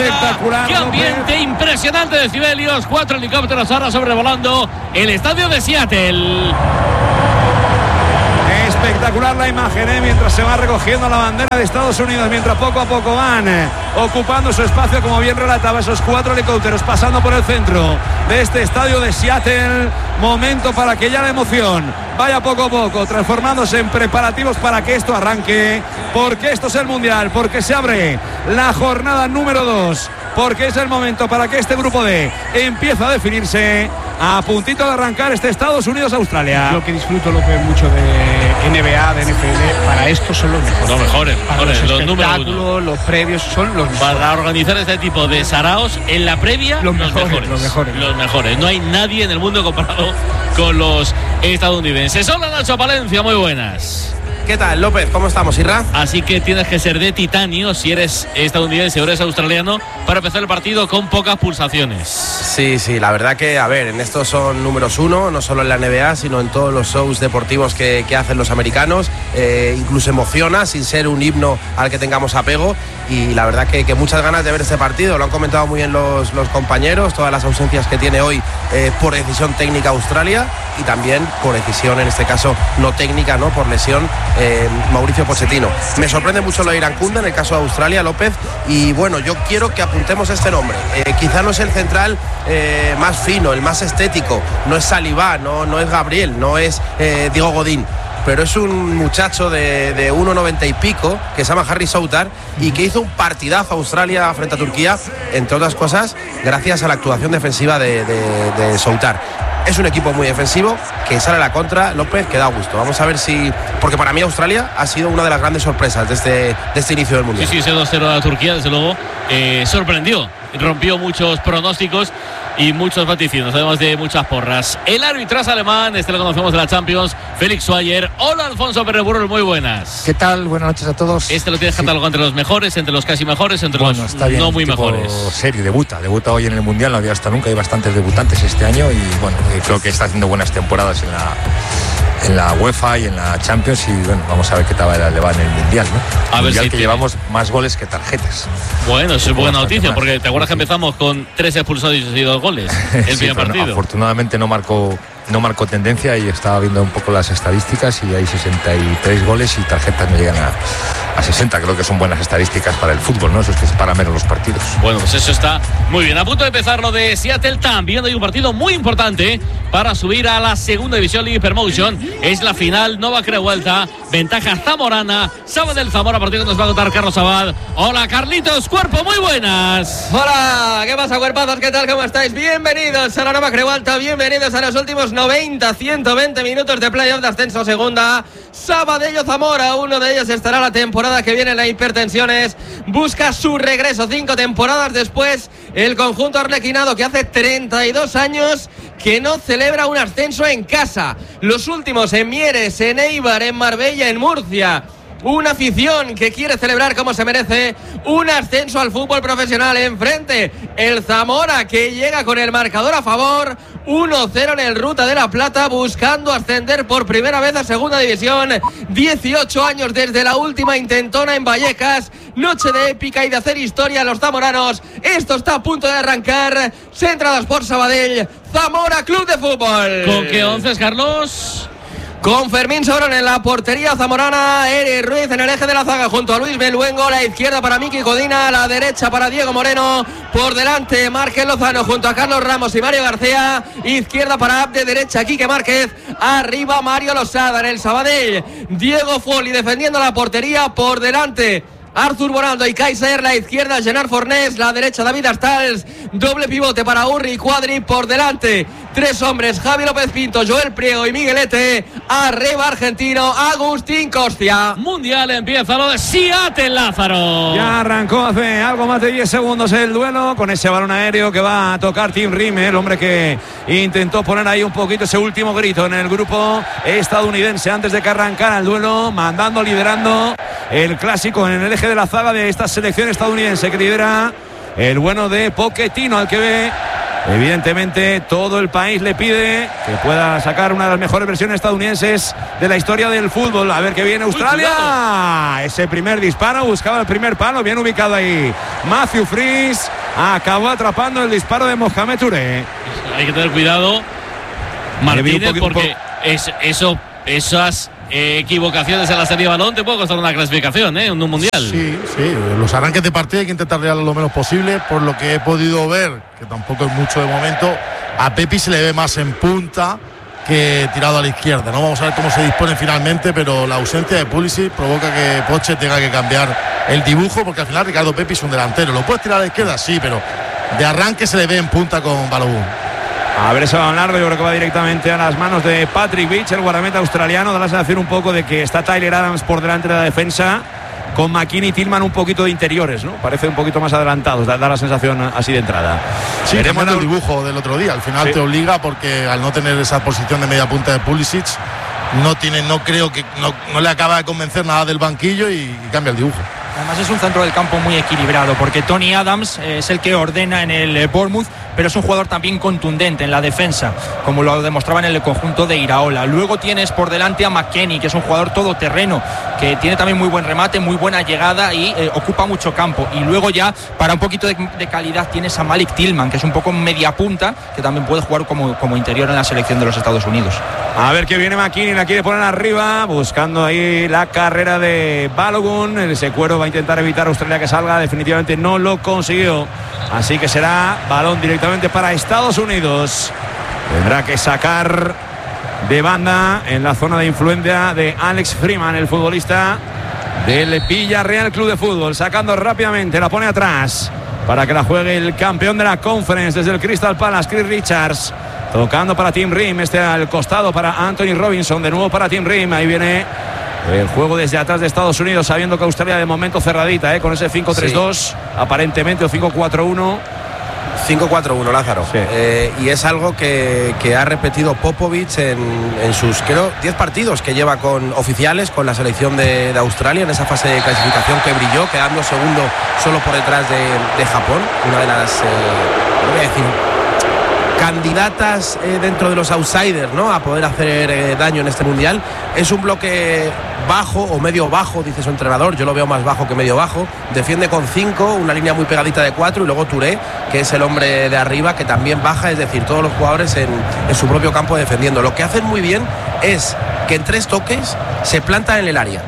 espectacular. ¡Qué ambiente impresionante de decibelios! 4 helicópteros ahora sobrevolando el estadio de Seattle. Espectacular la imagen, mientras se va recogiendo la bandera de Estados Unidos, mientras poco a poco van ocupando su espacio, como bien relataba, esos 4 helicópteros pasando por el centro de este estadio de Seattle. Momento para que ya la emoción vaya poco a poco transformándose en preparativos para que esto arranque, porque esto es el Mundial, porque se abre la jornada número 2, porque es el momento para que este grupo D empiece a definirse. A puntito de arrancar este Estados Unidos-Australia. Lo que disfruto, López, mucho de NBA, de NFL, para esto son los mejores. Los mejores, para los números uno. Los previos son los mejores. Para organizar este tipo de saraos en la previa, los mejores. No hay nadie en el mundo comparado con los estadounidenses. Hola, Nacho Palencia, muy buenas. ¿Qué tal, López? ¿Cómo estamos, Irra? Así que tienes que ser de titanio si eres estadounidense o eres australiano para empezar el partido con pocas pulsaciones. Sí, la verdad que, a ver, en estos son números 1, no solo en la NBA, sino en todos los shows deportivos que hacen los americanos. Incluso emociona, sin ser un himno al que tengamos apego. Y la verdad que muchas ganas de ver este partido. Lo han comentado muy bien los compañeros, todas las ausencias que tiene hoy por decisión técnica Australia y también por decisión, en este caso, no técnica, ¿no? Por lesión, Mauricio Pochettino. Me sorprende mucho lo de Irán Kunda en el caso de Australia, López, y bueno, yo quiero que apuntemos este nombre. Quizá no es el central más fino, el más estético, no es Saliba, no es Gabriel, no es Diego Godín, pero es un muchacho de 1,90 y pico que se llama Harry Soutar y que hizo un partidazo a Australia frente a Turquía, entre otras cosas gracias a la actuación defensiva de Soutar. Es un equipo muy defensivo que sale a la contra, López, que da gusto. Vamos a ver si... Porque para mí Australia ha sido una de las grandes sorpresas de este inicio del Mundial. Sí, ese 2-0 a Turquía, desde luego, sorprendió. Rompió muchos pronósticos y muchos vaticinios, además de muchas porras. El arbitraje alemán, lo conocemos de la Champions, Félix Swyer. Hola, Alfonso Pérez Burrol, muy buenas. ¿Qué tal? Buenas noches a todos. Lo tienes catalogado entre los mejores, entre los casi mejores, entre los bien, no muy mejores. Serio, debuta hoy en el Mundial, no había hasta nunca, hay bastantes debutantes este año y bueno, creo que está haciendo buenas temporadas en la UEFA y en la Champions y bueno, vamos a ver qué tal le va en el Mundial, ¿no? A ver si llevamos más goles que tarjetas. Bueno, eso es buena noticia, porque te acuerdas que empezamos con 3 expulsados y 2 goles el primer partido. No, afortunadamente no marcó tendencia y estaba viendo un poco las estadísticas y hay 63 goles y tarjetas no llegan a 60. Creo que son buenas estadísticas para el fútbol, ¿no? Eso es que se para menos los partidos. Bueno, pues eso está muy bien. A punto de empezar lo de Seattle, también hay un partido muy importante para subir a la segunda división League Promotion. Es la final, no va a crear vuelta. Ventaja zamorana. Sabadell Zamora, partido que nos va a contar Carlos Abad. Hola, Carlitos Cuerpo, muy buenas. Hola, ¿qué pasa, cuerpazos? ¿Qué tal? ¿Cómo estáis? Bienvenidos a la nueva Creualta, bienvenidos a los últimos 90-120 minutos de playoff de ascenso segunda. Sabadell Zamora, uno de ellos estará la temporada que viene en la Hipertensiones. Busca su regreso 5 temporadas después. El conjunto arlequinado que hace 32 años que no celebra un ascenso en casa. Los últimos en Mieres, en Eibar, en Marbella, en Murcia. Una afición que quiere celebrar como se merece un ascenso al fútbol profesional. Enfrente el Zamora, que llega con el marcador a favor, 1-0 en el Ruta de la Plata, buscando ascender por primera vez a segunda división. 18 años desde la última intentona en Vallecas. Noche de épica y de hacer historia a los zamoranos. Esto está a punto de arrancar. Centradas por Sabadell, Zamora Club de Fútbol. ¿Con qué 11, Carlos? Con Fermín Sobrón en la portería zamorana, Eri Ruiz en el eje de la zaga junto a Luis Meluengo, la izquierda para Miki Codina, la derecha para Diego Moreno, por delante Márquez Lozano junto a Carlos Ramos y Mario García, izquierda para Abde, derecha Quique Márquez, arriba Mario Losada en el Sabadell, Diego Foli defendiendo la portería, por delante Artur Bonaldo y Kaiser, la izquierda Gerard Fornés, la derecha David Astals, doble pivote para Urri y Cuadri, por delante 3 hombres, Javi López Pinto, Joel Priego y Miguelete, arriba argentino Agustín Costia. Mundial, empieza lo de Seattle, Lázaro. Ya arrancó hace algo más de 10 segundos el duelo con ese balón aéreo que va a tocar Tim Rime, el hombre que intentó poner ahí un poquito ese último grito en el grupo estadounidense antes de que arrancara el duelo, mandando, liderando el clásico en el eje de la zaga de esta selección estadounidense que lidera el bueno de Pochettino, al que ve evidentemente todo el país le pide que pueda sacar una de las mejores versiones estadounidenses de la historia del fútbol. A ver que viene Australia. Ese primer disparo, buscaba el primer palo, bien ubicado ahí Matthew Freeze, acabó atrapando el disparo de Mohamed Touré. Hay que tener cuidado, Martínez, porque esas equivocaciones en la salida de balón te puede costar una clasificación en un mundial. Sí, los arranques de partido hay que intentar regalar lo menos posible. Por lo que he podido ver, que tampoco es mucho de momento, a Pepi se le ve más en punta que tirado a la izquierda. No vamos a ver cómo se dispone finalmente, pero la ausencia de Pulisic provoca que Poche tenga que cambiar el dibujo, porque al final Ricardo Pepi es un delantero. ¿Lo puedes tirar a la izquierda? Sí, pero de arranque se le ve en punta con Balogun. A ver ese balón largo, yo creo que va directamente a las manos de Patrick Beach, el guardameta australiano. Da la sensación un poco de que está Tyler Adams por delante de la defensa, con McKennie y Tillman un poquito de interiores, ¿no? Parece un poquito más adelantados, da la sensación así de entrada. Sí, veremos el dibujo del otro día. Al final te obliga, porque al no tener esa posición de media punta de Pulisic, no le acaba de convencer nada del banquillo y cambia el dibujo. Además es un centro del campo muy equilibrado, porque Tony Adams es el que ordena en el Bournemouth, pero es un jugador también contundente en la defensa, como lo demostraba en el conjunto de Iraola. Luego tienes por delante a McKennie, que es un jugador todoterreno, que tiene también muy buen remate, muy buena llegada y ocupa mucho campo. Y luego ya, para un poquito de calidad, tienes a Malik Tillman, que es un poco media punta, que también puede jugar como interior en la selección de los Estados Unidos. A ver que viene McKennie, la quiere poner arriba, buscando ahí la carrera de Balogun. Ese cuero va a intentar evitar a Australia que salga, definitivamente no lo consiguió, así que será balón directamente para Estados Unidos. Tendrá que sacar de banda en la zona de influencia de Alex Freeman, el futbolista del Villarreal Club de Fútbol, sacando rápidamente, la pone atrás para que la juegue el campeón de la Conference desde el Crystal Palace, Chris Richards, tocando para Tim Ream, al costado para Anthony Robinson, de nuevo para Tim Ream. Ahí viene el juego desde atrás de Estados Unidos, sabiendo que Australia de momento cerradita, con ese 5-3-2, sí, aparentemente, o 5-4-1. 5-4-1, Lázaro. Sí. Y es algo que ha repetido Popovic en sus, creo, 10 partidos que lleva con oficiales con la selección de Australia en esa fase de clasificación que brilló, quedando segundo solo por detrás de Japón, una de las, no voy a decir, candidatas dentro de los outsiders, ¿no?, a poder hacer daño en este mundial. Es un bloque bajo o medio bajo, dice su entrenador. Yo lo veo más bajo que medio bajo. Defiende con 5, una línea muy pegadita de 4, y luego Touré, que es el hombre de arriba, que también baja, es decir, todos los jugadores en su propio campo defendiendo. Lo que hacen muy bien es que en 3 toques se plantan en el área.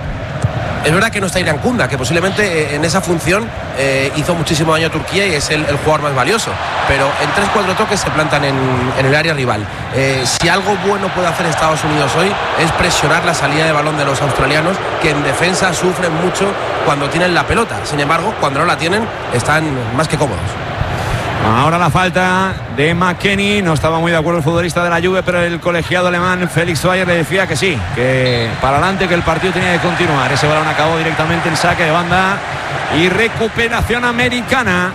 Es verdad que no está Irán Kunda, que posiblemente en esa función hizo muchísimo daño a Turquía y es el jugador más valioso, pero en 3-4 toques se plantan en el área rival. Si algo bueno puede hacer Estados Unidos hoy es presionar la salida de balón de los australianos, que en defensa sufren mucho cuando tienen la pelota. Sin embargo, cuando no la tienen, están más que cómodos. Ahora la falta de McKennie. No estaba muy de acuerdo el futbolista de la Juve, pero el colegiado alemán Felix Zweier le decía que sí, que para adelante, que el partido tenía que continuar. Ese balón acabó directamente en saque de banda y recuperación americana,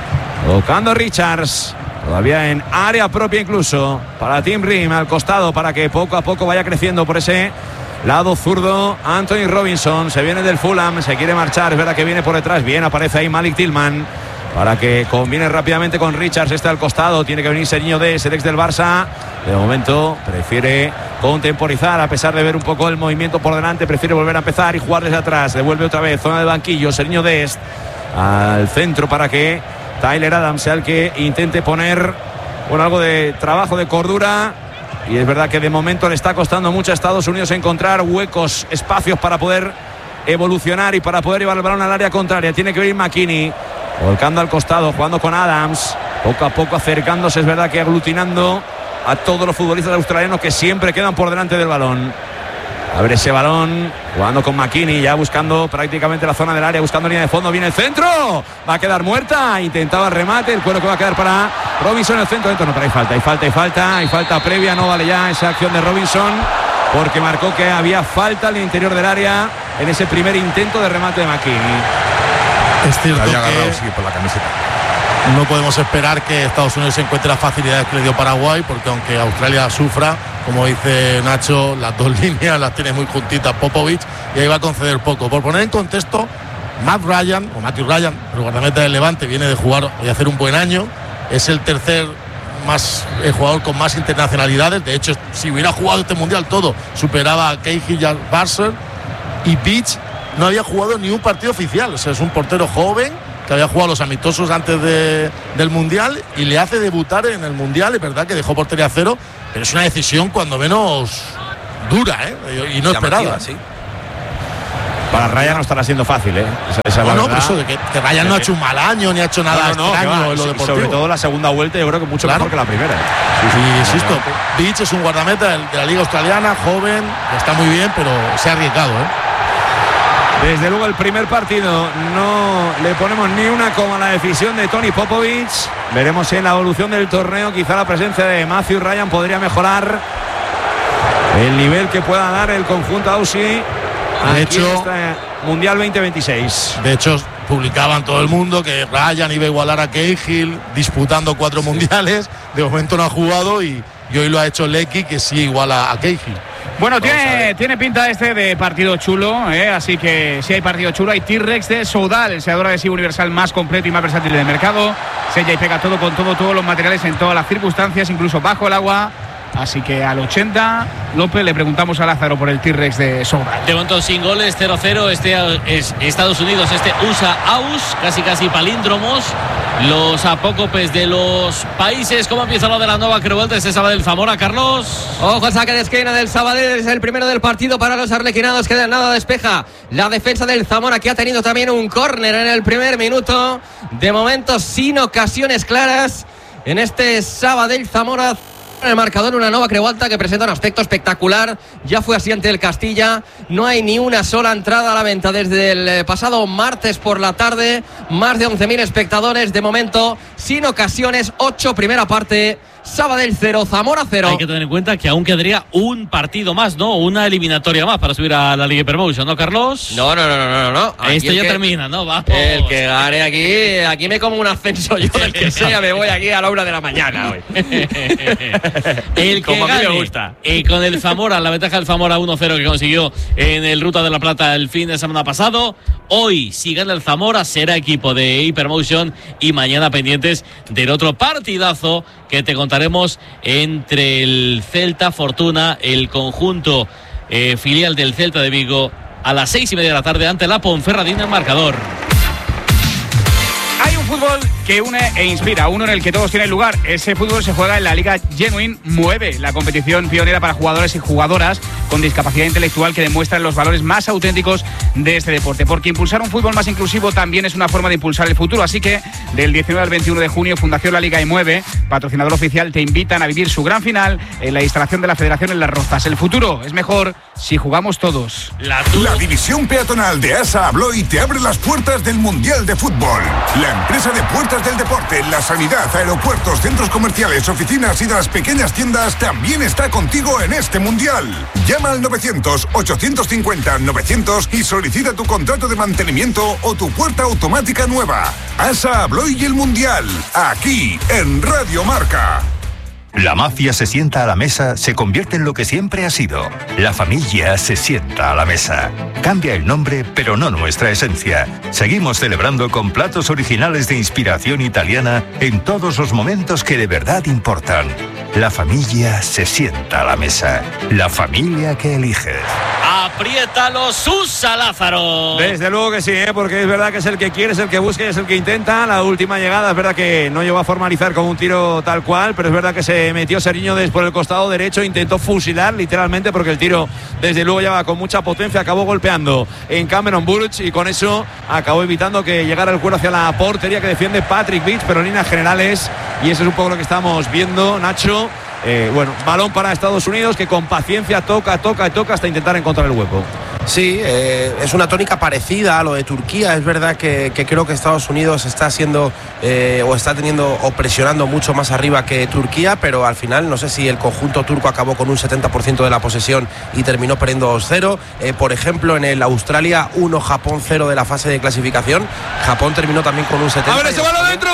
tocando Richards, todavía en área propia incluso, para Tim Ream al costado, para que poco a poco vaya creciendo por ese lado zurdo Anthony Robinson. Se viene del Fulham, se quiere marchar, es verdad que viene por detrás. Bien, aparece ahí Malik Tillman para que combine rápidamente con Richards, al costado. Tiene que venir Seriño Dest, el ex del Barça. De momento prefiere contemporizar, a pesar de ver un poco el movimiento por delante, prefiere volver a empezar y jugar desde atrás. Devuelve otra vez, zona de banquillo, Seriño Dest al centro para que Tyler Adams sea el que intente poner algo de trabajo, de cordura. Y es verdad que de momento le está costando mucho a Estados Unidos encontrar huecos, espacios para poder evolucionar y para poder llevar el balón al área contraria. Tiene que venir McKennie, volcando al costado, jugando con Adams, poco a poco acercándose, es verdad que aglutinando a todos los futbolistas australianos que siempre quedan por delante del balón. A ver ese balón, jugando con McKennie, ya buscando prácticamente la zona del área, buscando línea de fondo. Viene el centro, va a quedar muerta, intentaba el remate, el cuero que va a quedar para Robinson en el centro. No, pero hay falta previa, no vale ya esa acción de Robinson, porque marcó que había falta al interior del área en ese primer intento de remate de McKennie. Es cierto había agarrado, que sí, por la camiseta. No podemos esperar que Estados Unidos encuentre las facilidades que le dio Paraguay, porque aunque Australia sufra, como dice Nacho, las dos líneas las tiene muy juntitas Popovic y ahí va a conceder poco. Por poner en contexto, Matthew Ryan, el guardameta del Levante, viene de jugar y hacer un buen año. Es el tercer jugador con más internacionalidades. De hecho, si hubiera jugado este mundial todo, superaba a Cahill y a Barser. Y Beach no había jugado ni un partido oficial. O sea, es un portero joven que había jugado los amistosos antes del Mundial y le hace debutar en el Mundial. Es verdad que dejó portería cero, pero es una decisión cuando menos dura, y no esperada. Sí. Para Ryan no estará siendo fácil, Esa No, pero eso de que Ryan no ha hecho un mal año ni ha hecho nada extraño en lo deportivo. Sobre todo la segunda vuelta, yo creo que mucho mejor que la primera. Sí, insisto, Beach es un guardameta de la Liga Australiana, joven, está muy bien, pero se ha arriesgado, Desde luego el primer partido no le ponemos ni una coma a la decisión de Tony Popovic. Veremos si en la evolución del torneo quizá la presencia de Matthew Ryan podría mejorar el nivel que pueda dar el conjunto Aussie. De hecho, Mundial 2026. De hecho, publicaban todo el mundo que Ryan iba a igualar a Cahill disputando 4 mundiales. De momento no ha jugado y hoy lo ha hecho Lecky, que sí iguala a Cahill. Bueno, tiene pinta de partido chulo, así que si hay partido chulo. Hay T-Rex de Soudal, el seador adhesivo universal más completo y más versátil del mercado. Sella y pega todo con todos los materiales en todas las circunstancias, incluso bajo el agua. Así que al 80, López, le preguntamos a Lázaro por el T-Rex de Soudal. De momento sin goles, 0-0. Es Estados Unidos, USA-AUS, casi palíndromos. Los apócopes de los países. ¿Cómo empieza lo de la nueva Creuelta? Este Sabadell Zamora, Carlos. Ojo, saque de esquina del Sabadell, es el primero del partido para los arlequinados, que de nada despeja la defensa del Zamora, que ha tenido también un córner en el primer minuto. De momento sin ocasiones claras en este Sabadell Zamora. En el marcador, una nueva Creuelta que presenta un aspecto espectacular. Ya fue así ante el Castilla. No hay ni una sola entrada a la venta desde el pasado martes por la tarde. Más de 11.000 espectadores. De momento, sin ocasiones. 8, primera parte. Sabadell 0, Zamora 0. Hay que tener en cuenta que aún quedaría un partido más, ¿no? Una eliminatoria más para subir a la Liga Hypermotion, ¿no, Carlos? No. Esto ya termina, ¿no? Vamos. El que gane aquí me como un ascenso yo, del que sea, me voy aquí a la 1 de la mañana hoy. El que como gane, a mí me gusta. Y con el Zamora, la ventaja del Zamora 1-0 que consiguió en el Ruta de la Plata el fin de semana pasado. Hoy, si gana el Zamora, será equipo de Hypermotion y mañana pendientes del otro partidazo que te contaremos entre el Celta Fortuna, el conjunto filial del Celta de Vigo, a las 6:30 de la tarde ante la Ponferradina en marcador. Hay un fútbol que une e inspira, uno en el que todos tienen lugar. Ese fútbol se juega en la Liga Genuine Mueve, la competición pionera para jugadores y jugadoras con discapacidad intelectual que demuestran los valores más auténticos de este deporte. Porque impulsar un fútbol más inclusivo también es una forma de impulsar el futuro. Así que del 19 al 21 de junio, Fundación La Liga y Mueve, patrocinador oficial, te invitan a vivir su gran final en la instalación de la Federación en Las Rozas. El futuro es mejor si jugamos todos. La división peatonal de ASA Abloy te abre las puertas del Mundial de Fútbol. La empresa de puertas del deporte, la sanidad, aeropuertos, centros comerciales, oficinas y de las pequeñas tiendas también está contigo en este Mundial. Llama al 900-850-900 y solicita tu contrato de mantenimiento o tu puerta automática nueva. ASA Abloy y el Mundial, aquí en Radio Marca. La mafia se sienta a la mesa, se convierte en lo que siempre ha sido. La familia se sienta a la mesa. Cambia el nombre, pero no nuestra esencia. Seguimos celebrando con platos originales de inspiración italiana en todos los momentos que de verdad importan. La familia se sienta a la mesa. La familia que eliges. Apriétalo, Susa Lázaro. Desde luego que sí, porque es verdad que es el que quiere, es el que busca y es el que intenta. La última llegada es verdad que no llegó a formalizar con un tiro tal cual, pero es verdad que se metió Seriño por el costado derecho, intentó fusilar literalmente, porque el tiro desde luego lleva con mucha potencia, acabó golpeando en Cameron Burch y con eso acabó evitando que llegara el cuero hacia la portería que defiende Patrick Beach, pero en líneas generales, y eso es un poco lo que estamos viendo, Nacho. Balón para Estados Unidos, que con paciencia toca hasta intentar encontrar el hueco. Sí, es una tónica parecida a lo de Turquía. Es verdad que creo que Estados Unidos está siendo o está teniendo o presionando mucho más arriba que Turquía, pero al final no sé si el conjunto turco acabó con un 70% de la posesión y terminó perdiendo 2-0. Por ejemplo, en el Australia 1, Japón 0 de la fase de clasificación. Japón terminó también con un 70%. ¡A ver ese balón dentro!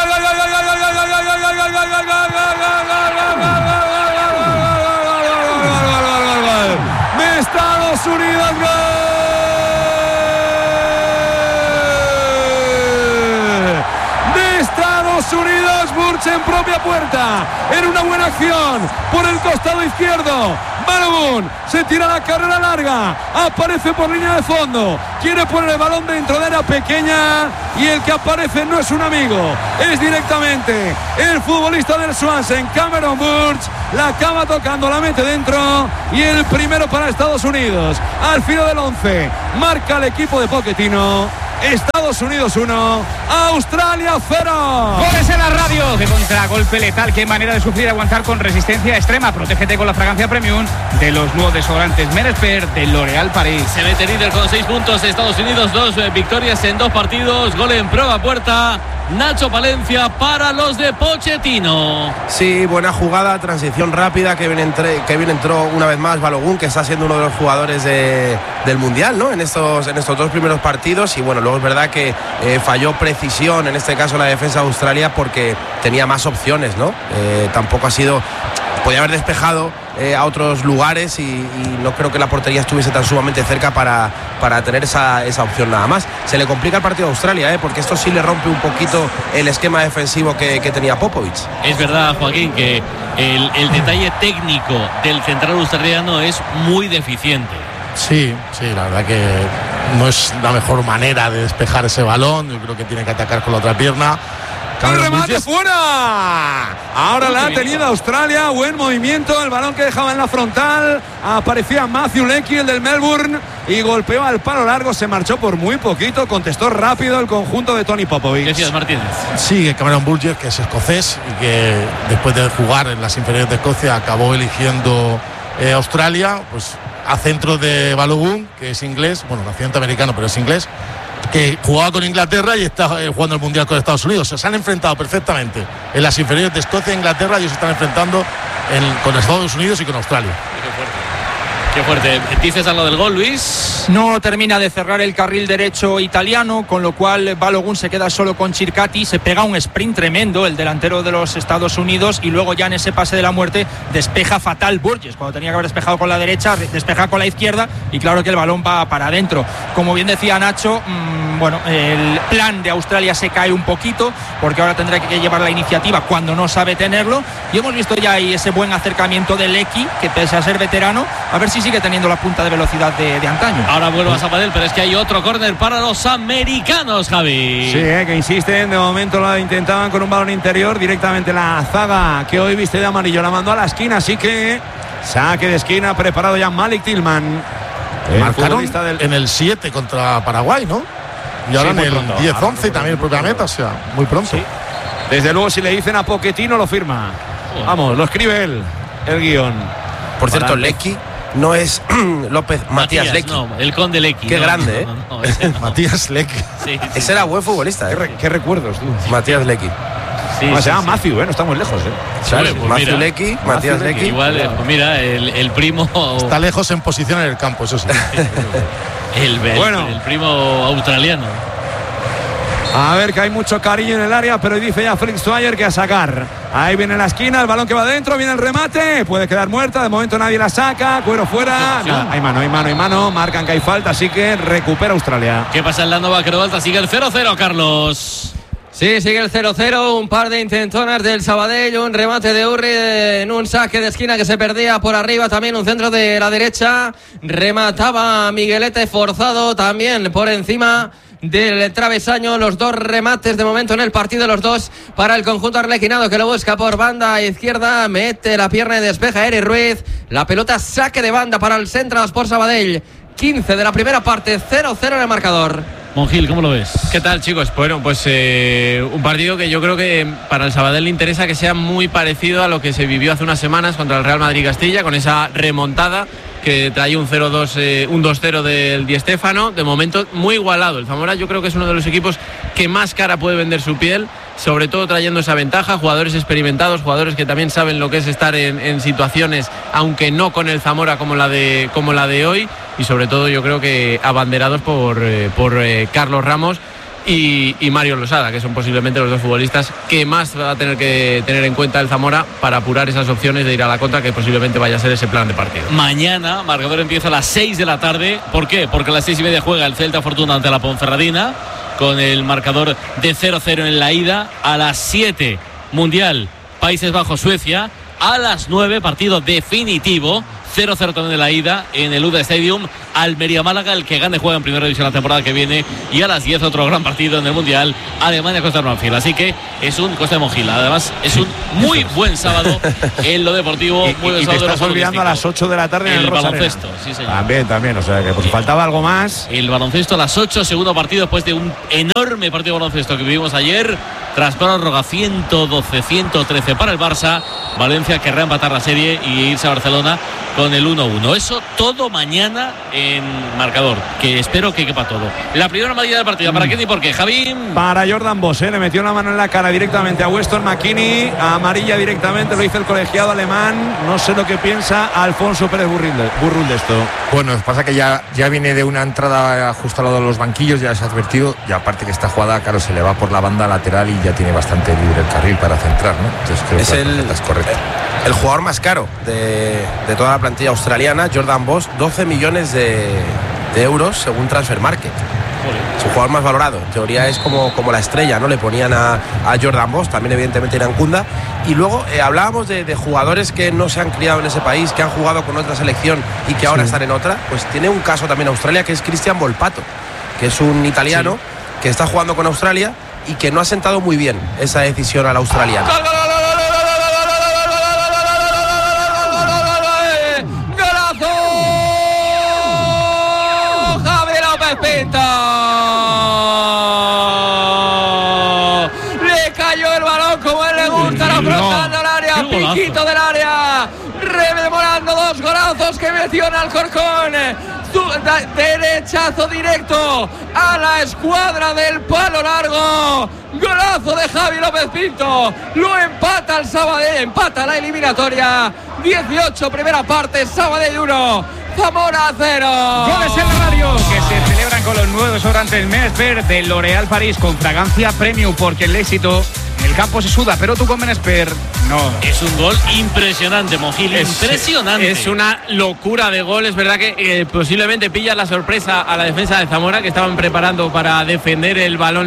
¡De Estados Unidos! ¡Gol! ¡De Estados Estados Unidos. Burch en propia puerta, en una buena acción por el costado izquierdo. Balogun se tira la carrera larga, aparece por línea de fondo, quiere poner el balón dentro de área pequeña y el que aparece no es un amigo, es directamente el futbolista del Swansea, Cameron Burch. La acaba tocando, la mete dentro y el primero para Estados Unidos. Al final del 11 marca el equipo de Pochettino. Estados Unidos 1, Australia 0. Goles en la radio. Qué contragolpe letal, qué manera de sufrir y aguantar con resistencia extrema. Protégete con la fragancia premium de los nuevos desodorantes Meresper de L'Oréal París. Se mete líder con 6 puntos. Estados Unidos, 2 victorias en 2 partidos. Gol en prueba puerta. Nacho Palencia para los de Pochettino. Sí, buena jugada, transición rápida, que bien entró una vez más Balogun, que está siendo uno de los jugadores del Mundial, ¿no? En estos 2 primeros partidos. Y bueno, luego es verdad que falló precisión, en este caso la defensa de Australia, porque tenía más opciones, ¿no? Tampoco ha sido... Podía haber despejado a otros lugares y no creo que la portería estuviese tan sumamente cerca para tener esa opción nada más. Se le complica el partido a Australia, porque esto sí le rompe un poquito el esquema defensivo que tenía Popovic. Es verdad, Joaquín, que el detalle técnico del central australiano es muy deficiente. Sí, la verdad que no es la mejor manera de despejar ese balón. Yo creo que tiene que atacar con la otra pierna. ¡El remate fuera! Ahora la ha tenido Australia. Buen movimiento. El balón que dejaba en la frontal. Aparecía Matthew Leckie, el del Melbourne, y golpeó al palo largo. Se marchó por muy poquito. Contestó rápido el conjunto de Tony Popovic. Decías, Martínez. Sí, que Cameron Burgess, que es escocés y que después de jugar en las inferiores de Escocia acabó eligiendo Australia, pues a centro de Balogun, que es inglés, bueno, nacimiento americano, pero es inglés, que jugaba con Inglaterra y está jugando el Mundial con Estados Unidos. Se han enfrentado perfectamente en las inferiores de Escocia e Inglaterra, y ellos se están enfrentando con Estados Unidos y con Australia. Qué fuerte. ¿Dices algo del gol, Luis? No termina de cerrar el carril derecho italiano, con lo cual Balogun se queda solo con Circati. Se pega un sprint tremendo el delantero de los Estados Unidos, y luego ya en ese pase de la muerte despeja fatal Burgess. Cuando tenía que haber despejado con la derecha, despeja con la izquierda, y claro que el balón va para adentro. Como bien decía Nacho, bueno, el plan de Australia se cae un poquito, porque ahora tendrá que llevar la iniciativa cuando no sabe tenerlo, y hemos visto ya ahí ese buen acercamiento de Leckie, que pese a ser veterano, a ver si sigue teniendo la punta de velocidad de antaño. Ahora vuelve a Zapadel, pero es que hay otro córner para los americanos, Javi. Sí, que insisten, de momento lo intentaban con un balón interior, directamente la zaga que hoy viste de amarillo la mandó a la esquina, así que saque de esquina preparado ya Malik Tillman. Marcaron en el 7 contra Paraguay, ¿no? Y ahora sí, en el 10-11 también el propia meta, o sea, muy pronto. Sí. Desde luego, si le dicen a Pochettino, lo firma. Vamos, lo escribe él, el guión. Por cierto, Leckie no es López, Matías Leckie. No, el conde Leckie. Qué grande, no. Matías Leckie. Sí. Ese era buen futbolista, ¿Qué recuerdos, tú? Matías Leckie. Sí, se llama Matthew, no está muy lejos, ¿Sabes? Pues Matthew Leckie, Matías Leckie. Igual, pues mira, el primo. Está lejos en posición en el campo, eso sí. el primo australiano. A ver, que hay mucho cariño en el área, pero dice ya Fritz Dwyer que a sacar. Ahí viene la esquina, el balón que va adentro, viene el remate, puede quedar muerta, de momento nadie la saca, Cuero fuera. No, hay mano, marcan que hay falta, así que recupera Australia. ¿Qué pasa en la Nova Creualta? Sigue el 0-0, Carlos. Sí, sigue el 0-0, un par de intentonas del Sabadell, un remate de Urri en un saque de esquina que se perdía por arriba, también un centro de la derecha, remataba Miguelete forzado también por encima del travesaño. Los 2 remates de momento en el partido, los 2 para el conjunto arlequinado, que lo busca por banda izquierda, mete la pierna y despeja Eric Ruiz, la pelota saque de banda para el Central Sport Sabadell. 15 de la primera parte, 0-0 en el marcador. Monjil, ¿cómo lo ves? ¿Qué tal, chicos? Bueno, pues un partido que yo creo que para el Sabadell le interesa que sea muy parecido a lo que se vivió hace unas semanas contra el Real Madrid-Castilla, con esa remontada que trae un 0-2, un 2-0 del Di Stéfano. De momento muy igualado. El Zamora yo creo que es uno de los equipos que más cara puede vender su piel, sobre todo trayendo esa ventaja, jugadores experimentados, jugadores que también saben lo que es estar en situaciones, aunque no con el Zamora como la de hoy, y sobre todo yo creo que abanderados por Carlos Ramos y Mario Losada, que son posiblemente los 2 futbolistas que más va a tener que tener en cuenta el Zamora para apurar esas opciones de ir a la contra, que posiblemente vaya a ser ese plan de partido. Mañana marcador empieza a las 6 de la tarde. ¿Por qué? Porque a las 6:30 juega el Celta Fortuna ante la Ponferradina, con el marcador de 0-0 en la ida. A las 7, Mundial, Países Bajos-Suecia. A las 9, partido definitivo, 0-0 también de la ida en el UDA Stadium. Almería-Málaga, el que gane juega en primera división la temporada que viene. Y a las 10 otro gran partido en el Mundial, Alemania-Costa de Marfil. Así que es un Costa de Mongila. Además es un muy buen sábado en lo deportivo. Y te estás olvidando a las 8 de la tarde en el baloncesto. Sí, señor. También, o sea que pues faltaba algo más. El baloncesto a las 8, segundo partido después de un enorme partido de baloncesto que vivimos ayer. Tras prórroga 112-113 para el Barça. Valencia querrá empatar la serie y irse a Barcelona con el 1-1. Eso todo mañana en marcador, que espero que quepa todo. La primera medida del partido, ¿para quién y por qué, Javi? Para Jordan Boss, le metió la mano en la cara directamente a Weston McKennie, amarilla directamente, lo hizo el colegiado alemán. No sé lo que piensa Alfonso Pérez Burrul de esto. Bueno, pasa que ya viene de una entrada justo al lado de los banquillos, ya se ha advertido, y aparte que esta jugada, claro, se le va por la banda lateral y ya tiene bastante libre el carril para centrar, ¿no? Entonces creo que es correcto. El jugador más caro de toda la plantilla australiana, Jordan Boss, 12 millones de euros según Transfer Market. Es un jugador más valorado. En teoría es como la estrella, ¿no? Le ponían a Jordan Boss, también evidentemente Irán Kunda. Y luego hablábamos de jugadores que no se han criado en ese país, que han jugado con otra selección y que ahora están en otra. Pues tiene un caso también Australia, que es Cristian Volpato, que es un italiano que está jugando con Australia y que no ha sentado muy bien esa decisión al australiano. Le cayó el balón como él le gusta, rozando el área, piquito del área, rememorando dos golazos que metió en Alcorcón. Derechazo directo a la escuadra del palo largo. Golazo de Javi López Pinto. Lo empata el Sabadell, empata la eliminatoria. 18 primera parte, Sabadell 1, Zamora 0. Goles en la radio que se celebran con los nuevos desodorantes Menesper de L'Oréal París con fragancia premium, porque el éxito en el campo se suda, pero tú con Menesper no. Es un gol impresionante, Mojil, impresionante. Es una locura de gol. Es verdad que posiblemente pilla la sorpresa a la defensa de Zamora, que estaban preparando para defender el balón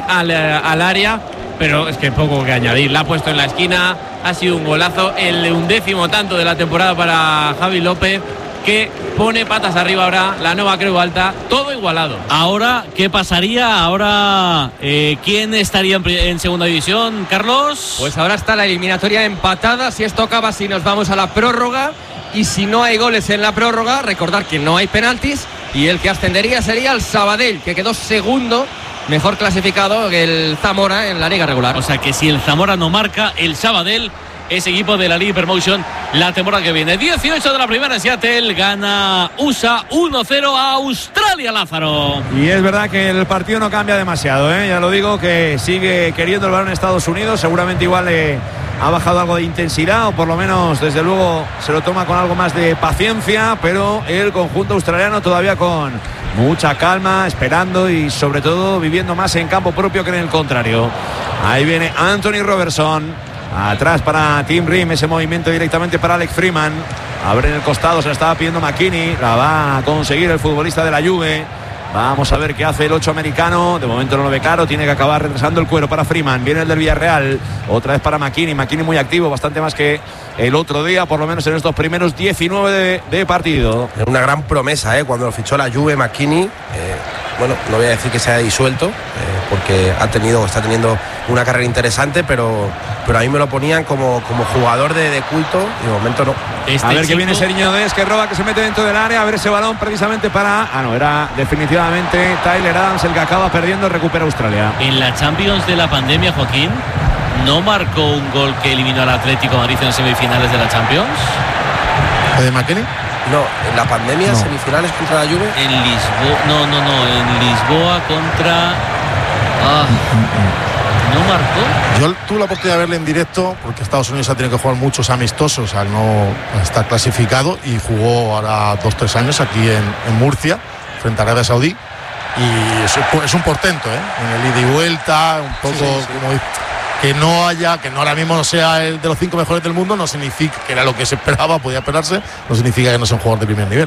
al área, pero es que poco que añadir. La ha puesto en la esquina, ha sido un golazo, el 11º tanto de la temporada para Javi López, que pone patas arriba ahora la nueva Creu Alta, todo igualado. Ahora, ¿qué pasaría? Ahora, ¿quién estaría en segunda división, Carlos? Pues ahora está la eliminatoria empatada. Si esto acaba, si nos vamos a la prórroga, y si no hay goles en la prórroga, recordar que no hay penaltis, y el que ascendería sería el Sabadell, que quedó segundo, mejor clasificado que el Zamora en la liga regular. O sea que si el Zamora no marca, el Sabadell es equipo de la Liga Hypermotion la temporada que viene. 18 de la primera en Seattle, gana USA 1-0 a Australia, Lázaro. Y es verdad que el partido no cambia demasiado, ya lo digo, que sigue queriendo el balón en Estados Unidos. Seguramente igual ha bajado algo de intensidad, o por lo menos desde luego se lo toma con algo más de paciencia, pero el conjunto australiano todavía con mucha calma, esperando y sobre todo viviendo más en campo propio que en el contrario. Ahí viene Anthony Robertson. Atrás para Tim Rim, ese movimiento directamente para Alex Freeman. Abre en el costado, se la estaba pidiendo McKennie. La va a conseguir el futbolista de la Juve. Vamos a ver qué hace el 8 americano. De momento no lo ve claro, tiene que acabar regresando el cuero para Freeman. Viene el del Villarreal, otra vez para McKennie. McKennie muy activo, bastante más que el otro día, por lo menos en estos primeros 19 de partido. Una gran promesa, cuando lo fichó la Juve, McKennie. Bueno, no voy a decir que se haya disuelto, porque está teniendo una carrera interesante, pero a mí me lo ponían como jugador de culto y de momento no. A ver que viene Seriño Dés, que roba, que se mete dentro del área. A ver ese balón precisamente para... era definitivamente Tyler Adams el que acaba perdiendo. Recupera Australia. En la Champions de la pandemia, Joaquín, ¿no marcó un gol que eliminó al Atlético de Madrid en semifinales de la Champions? ¿De McKennie? No, en la pandemia, no. Semifinales contra la Juve. En Lisboa, no, en Lisboa contra... ¿no marcó? Yo tuve la oportunidad de verle en directo, porque Estados Unidos ha tenido que jugar muchos amistosos al no estar clasificado, y jugó ahora 2-3 años aquí en Murcia, frente a Arabia Saudí, y es un portento, en el ida y vuelta, un poco como... Que no ahora mismo no sea el de los 5 mejores del mundo, no significa que era lo que se esperaba, podía esperarse, no significa que no sea un jugador de primer nivel.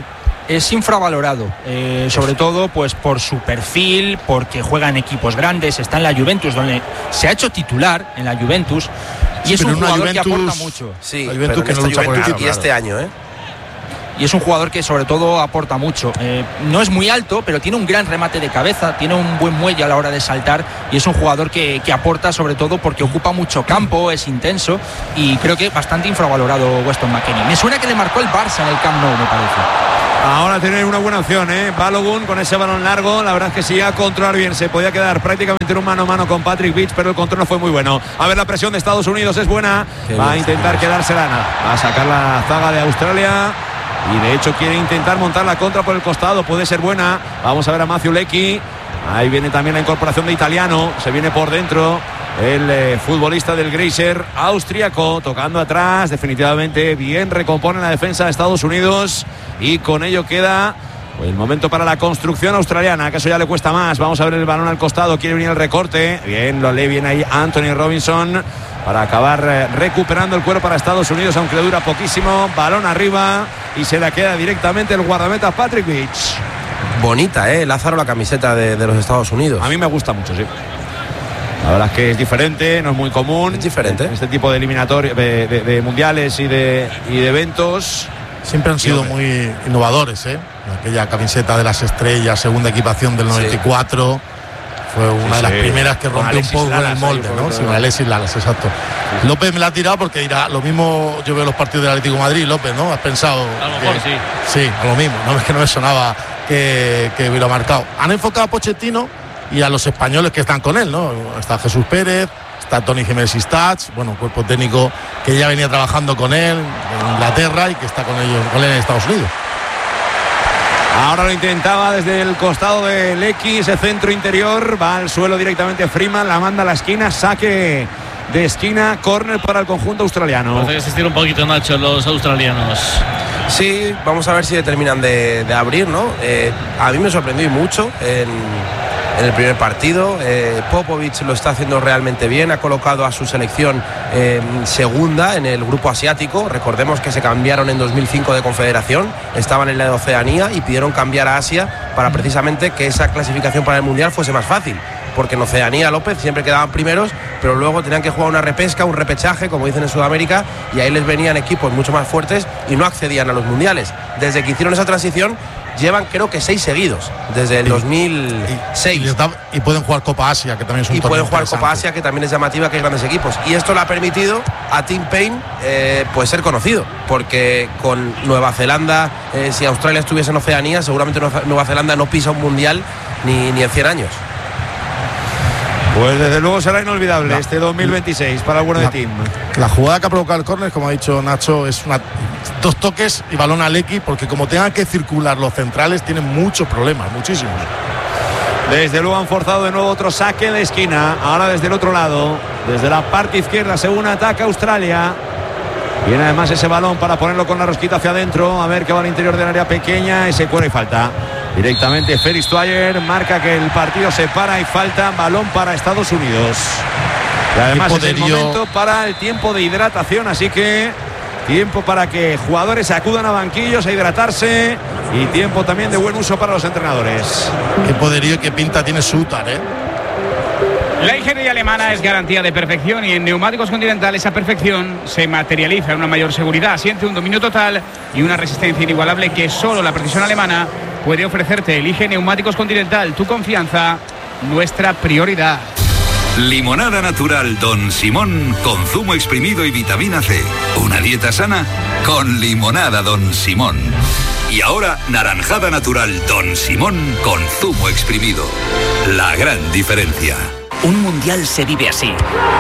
es infravalorado, sobre todo pues por su perfil, porque juega en equipos grandes, está en la Juventus, donde se ha hecho titular en la Juventus, y es un jugador que aporta mucho. Sí, la Juventus que no lucha por el y este año, Y es un jugador que sobre todo aporta mucho. No es muy alto, pero tiene un gran remate de cabeza, tiene un buen muelle a la hora de saltar, y es un jugador que aporta sobre todo porque ocupa mucho campo, es intenso, y creo que bastante infravalorado Weston McKennie. Me suena que le marcó el Barça en el Camp Nou, me parece. Ahora tiene una buena opción, Balogun con ese balón largo. La verdad es que si a controlar bien se podía quedar prácticamente en un mano a mano con Patrick Beach, pero el control no fue muy bueno. A ver, la presión de Estados Unidos es buena. Va a intentar quedársela, va a sacar la zaga de Australia. Y de hecho quiere intentar montar la contra por el costado, puede ser buena. Vamos a ver a Matthew Leckie. Ahí viene también la incorporación de Italiano, se viene por dentro el futbolista del Grazer austríaco, tocando atrás. Definitivamente bien recompone la defensa de Estados Unidos, y con ello queda el momento para la construcción australiana, que eso ya le cuesta más. Vamos a ver el balón al costado, quiere venir el recorte, bien, lo lee bien ahí Anthony Robinson para acabar recuperando el cuero para Estados Unidos, aunque le dura poquísimo. Balón arriba y se la queda directamente el guardameta Patrick Beach. Bonita, Lázaro, la camiseta de los Estados Unidos. A mí me gusta mucho, sí. La verdad es que es diferente, no es muy común. Es diferente. Este tipo de eliminatorios, de mundiales y de eventos. Siempre han sido muy innovadores, Aquella camiseta de las estrellas, segunda equipación del 94. Sí. Fue una de las primeras que rompió un poco el molde, ¿no? Sí, Alexis Lalas, exacto. Sí. López me la ha tirado porque dirá, lo mismo yo veo los partidos del Atlético de Madrid, López, ¿no? Has pensado. A lo mejor sí. Sí, a lo mismo. No es que no me sonaba que hubiera marcado. Han enfocado a Pochettino y a los españoles que están con él, ¿no? Está Jesús Pérez, está Tony Jiménez Istats, bueno, cuerpo técnico que ya venía trabajando con él en Inglaterra y que está con él en Estados Unidos. Ahora lo intentaba desde el costado del X, ese centro interior, va al suelo directamente Freeman, la manda a la esquina, saque de esquina, córner para el conjunto australiano. Parece que se estira un poquito, Nacho, los australianos. Sí, vamos a ver si terminan de abrir, ¿no? A mí me sorprendió mucho en el primer partido. Popovic lo está haciendo realmente bien, ha colocado a su selección segunda en el grupo asiático. Recordemos que se cambiaron en 2005 de confederación, estaban en la de Oceanía y pidieron cambiar a Asia para precisamente que esa clasificación para el Mundial fuese más fácil, porque en Oceanía, López, siempre quedaban primeros, pero luego tenían que jugar una repesca, un repechaje, como dicen en Sudamérica, y ahí les venían equipos mucho más fuertes y no accedían a los mundiales. Desde que hicieron esa transición llevan creo que 6 seguidos desde el 2006 y pueden jugar Copa Asia, que también es un y pueden jugar Copa Asia, que también es llamativa, que hay grandes equipos, y esto le ha permitido a Tim Payne pues ser conocido, porque con Nueva Zelanda, si Australia estuviese en Oceanía, seguramente Nueva Zelanda no pisa un mundial ni en 100 años. Pues desde luego será inolvidable este 2026 para el bueno de Tim. La jugada que ha provocado el córner, como ha dicho Nacho, es dos toques y balón al X, porque como tengan que circular los centrales tienen muchos problemas, muchísimos. Desde luego han forzado de nuevo otro saque de esquina, ahora desde el otro lado, desde la parte izquierda, según ataca Australia. Viene además ese balón para ponerlo con la rosquita hacia adentro, a ver que va al interior del área pequeña, ese cuero y falta. Directamente Felix Dwyer marca que el partido se para y falta, balón para Estados Unidos. Y además es el momento para el tiempo de hidratación, así que tiempo para que jugadores acudan a banquillos a hidratarse y tiempo también de buen uso para los entrenadores. Qué poderío y qué pinta tiene Sutar, La ingeniería alemana es garantía de perfección, y en Neumáticos Continental esa perfección se materializa en una mayor seguridad, asiente un dominio total y una resistencia inigualable que solo la precisión alemana puede ofrecerte. Elige Neumáticos Continental, tu confianza, nuestra prioridad. Limonada natural Don Simón con zumo exprimido y vitamina C. Una dieta sana con limonada Don Simón. Y ahora naranjada natural Don Simón con zumo exprimido. La gran diferencia. Un mundial se vive así.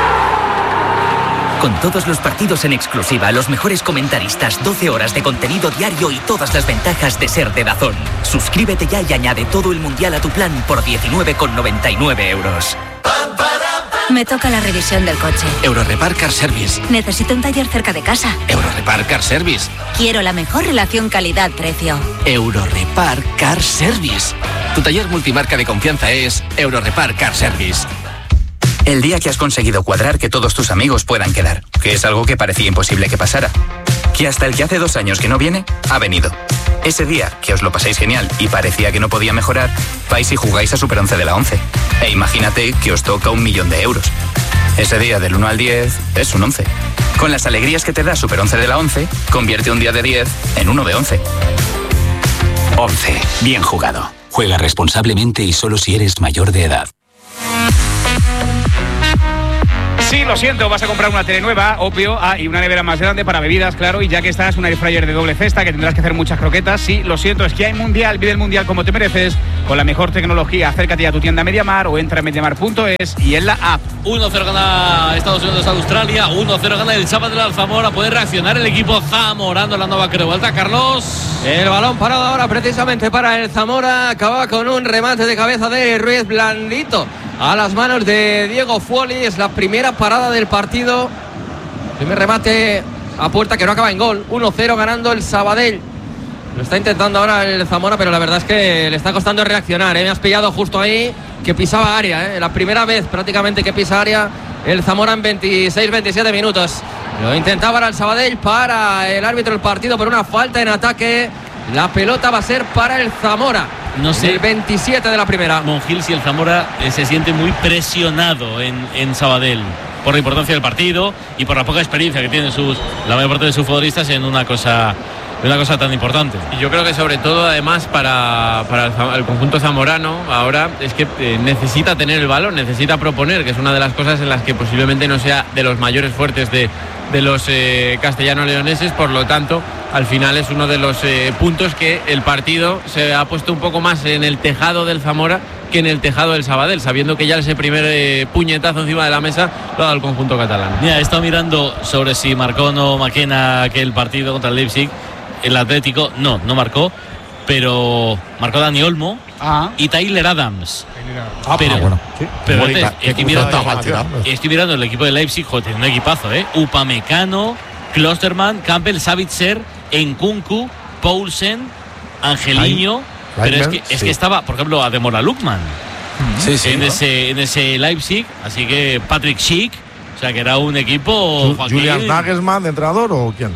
Con todos los partidos en exclusiva, los mejores comentaristas, 12 horas de contenido diario y todas las ventajas de ser de DAZN. Suscríbete ya y añade todo el mundial a tu plan por 19,99 €. Me toca la revisión del coche. Eurorepar Car Service. Necesito un taller cerca de casa. Eurorepar Car Service. Quiero la mejor relación calidad-precio. Eurorepar Car Service. Tu taller multimarca de confianza es Eurorepar Car Service. El día que has conseguido cuadrar que todos tus amigos puedan quedar, que es algo que parecía imposible que pasara. Y hasta el que hace 2 años que no viene, ha venido. Ese día que os lo pasáis genial y parecía que no podía mejorar, vais y jugáis a Super 11 de la 11. E imagínate que os toca 1 millón de euros. Ese día del 1 al 10 es un 11. Con las alegrías que te da Super 11 de la 11, convierte un día de 10 en uno de 11. 11. Bien jugado. Juega responsablemente y solo si eres mayor de edad. Sí, lo siento, vas a comprar una tele nueva, obvio, y una nevera más grande para bebidas, claro, y ya que estás, un air fryer de doble cesta, que tendrás que hacer muchas croquetas. Sí, lo siento, es que hay Mundial, vive el Mundial como te mereces, con la mejor tecnología. Acércate a tu tienda MediaMar o entra a mediamar.es y en la app. 1-0 gana Estados Unidos a Australia, 1-0 gana el Sabadell de Alzamora. Puede reaccionar el equipo zamorano en la nueva Creualta, Carlos. El balón parado ahora precisamente para el Zamora, acaba con un remate de cabeza de Ruiz blandito a las manos de Diego Fuoli. Es la primera parada del partido, primer remate a puerta que no acaba en gol. 1-0 ganando el Sabadell. Lo está intentando ahora el Zamora, pero la verdad es que le está costando reaccionar, Me has pillado justo ahí que pisaba área, La primera vez prácticamente que pisa área el Zamora en 26-27 minutos. Lo intentaba ahora el Sabadell, para el árbitro del partido por una falta en ataque. La pelota va a ser para el Zamora. No sé, el 27 de la primera. Monjil, si el Zamora se siente muy presionado en Sabadell por la importancia del partido y por la poca experiencia que tienen la mayor parte de sus futbolistas en una cosa tan importante. Y yo creo que sobre todo, además, para el conjunto zamorano ahora es que necesita tener el balón, necesita proponer, que es una de las cosas en las que posiblemente no sea de los mayores fuertes de los castellano-leoneses. Por lo tanto, al final es uno de los puntos que el partido se ha puesto un poco más en el tejado del Zamora que en el tejado del Sabadell, sabiendo que ya ese primer puñetazo encima de la mesa lo ha dado el conjunto catalán. Mira, he estado mirando sobre si marcó o no Maquena aquel partido contra el Leipzig. El Atlético no marcó, pero marcó Dani Olmo y Tyler Adams. Pero estoy mirando el equipo de Leipzig, joder, un equipazo, Upamecano, Klosterman, Campbell, Savitzer, Nkunku, Poulsen, Angelino. Pero es que estaba, por ejemplo, Ademola Lookman en ese Leipzig, así que Patrick Schick, o sea que era un equipo. ¿Julian Nagelsmann de entrenador o quién?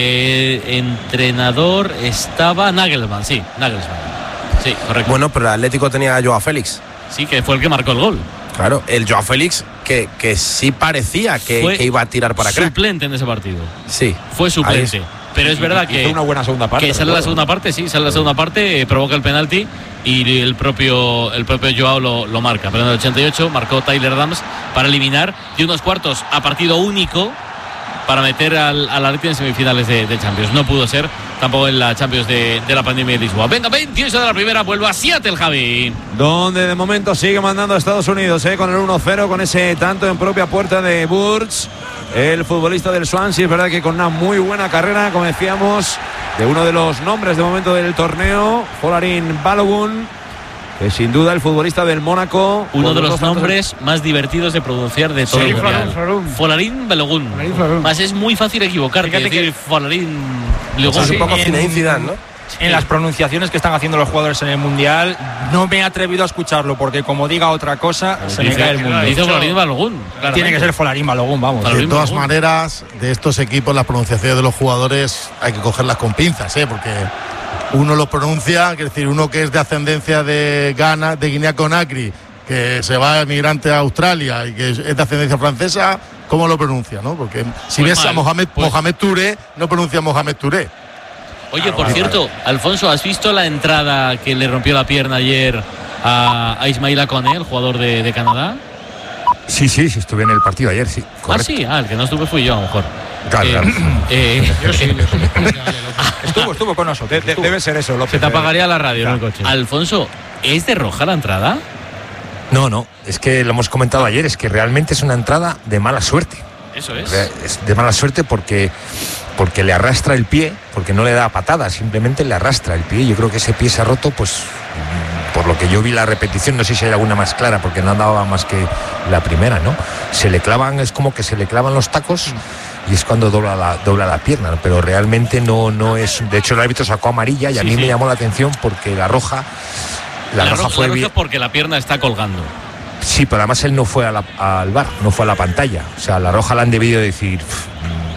Entrenador estaba Nagelsmann, sí, correcto. Bueno, pero el Atlético tenía a Joao Félix. Sí, que fue el que marcó el gol. Claro, el Joao Félix que sí parecía que iba a tirar para crack. Suplente en ese partido. Sí. Fue suplente. Pero es verdad que una buena segunda parte. Que sale la segunda parte, provoca el penalti y el propio Joao lo marca. Pero en el 88 marcó Tyler Adams para eliminar de unos cuartos a partido único para meter al Atleti en semifinales de Champions. No pudo ser tampoco en la Champions de la pandemia de Lisboa. Venga, 28 de la primera, vuelve a Seattle, Javi. Donde de momento sigue mandando a Estados Unidos, con el 1-0, con ese tanto en propia puerta de Burch, el futbolista del Swansea. Es verdad que con una muy buena carrera, como decíamos, de uno de los nombres de momento del torneo, Folarin Balogun, que sin duda el futbolista del Mónaco. Uno de los nombres más divertidos de pronunciar de todo el mundial. Folarin Balogun. Más es muy fácil equivocarte. Fíjate decir Folarin Balogun. Es un poco Zinedine Zidane, ¿no? En las pronunciaciones que están haciendo los jugadores en el Mundial, no me he atrevido a escucharlo, porque como diga otra cosa, se me cae el mundo. Dice Folarin Balogun. Tiene que ser Folarin Balogun, vamos. De todas maneras, de estos equipos, las pronunciaciones de los jugadores hay que cogerlas con pinzas, porque uno lo pronuncia, es decir, uno que es de ascendencia de Ghana, de Guinea-Conakry, que se va emigrante a Australia y que es de ascendencia francesa, ¿cómo lo pronuncia, no? Porque si ves a Mohamed Touré, no pronuncia Mohamed Touré. Oye, por cierto, Alfonso, ¿has visto la entrada que le rompió la pierna ayer a Ismaila Koné, el jugador de Canadá? Sí, estuve en el partido ayer, sí. Correcto. El que no estuve fui yo, a lo mejor. Claro. Yo sí. Estuvo con nosotros. Debe ser eso, López. Se te apagaría la radio en el coche. Alfonso, ¿es de roja la entrada? No, es que lo hemos comentado ayer, es que realmente es una entrada de mala suerte. Eso es. Es de mala suerte porque le arrastra el pie, porque no le da patada, simplemente le arrastra el pie. Yo creo que ese pie se ha roto, pues por lo que yo vi la repetición, no sé si hay alguna más clara, porque no andaba más que la primera, ¿no? Es como que se le clavan los tacos y es cuando dobla la pierna, ¿no? Pero realmente no es. De hecho, el árbitro sacó amarilla y a mí me llamó la atención porque la roja fue bien, porque la pierna está colgando. Sí, pero además él no fue al VAR, no fue a la pantalla. O sea, la roja la han debido decir,